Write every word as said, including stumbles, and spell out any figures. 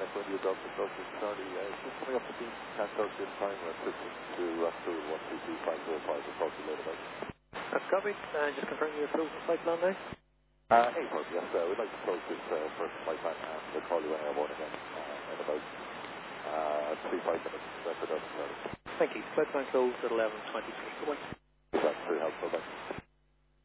next one you drop the Dodge Charlie. Uh, just coming up to the can't talk this time. We're switching to Raptor one two two five zero five. We'll talk to you later, mate. That's copied. Uh, just confirming your approval flight plan now. Uh, hey, Mark, yes, uh, we'd like to close this uh, first flight plan and we'll call you when I morning again uh, in about uh, three, five minutes after Dodge Charlie. Thank you. Flight plan closed at eleven twenty-three. Goodbye. That's very helpful, thanks.